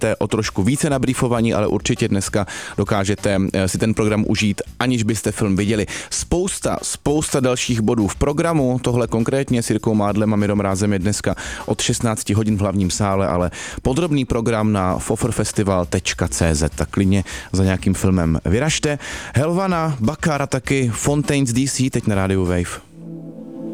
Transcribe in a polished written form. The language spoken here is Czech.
jste o trošku více nabrýfovaní, ale určitě dneska dokážete si ten program užít, aniž byste film viděli. Spousta dalších bodů v programu, tohle konkrétně s Jirkou Mádlem a Mirou Mrázem je dneska od 16 hodin v hlavním sále, ale podrobný program na foforfestival.cz, tak klidně za nějakým filmem vyražte. Helvana, Bakar a taky Fontaines DC teď na rádiu Wave.